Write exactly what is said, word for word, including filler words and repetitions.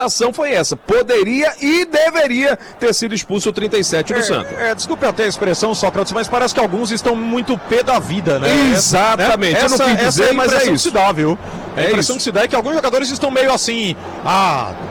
A ação foi essa, poderia e deveria ter sido expulso o trinta e sete do é, Santos. É, desculpe até a expressão, Sócrates, mas parece que alguns estão muito pé da vida, né? Exatamente, essa, eu não quis dizer, essa é a mas é impressão isso. que se dá, viu? É a impressão isso. que se dá é que alguns jogadores estão meio assim, ah,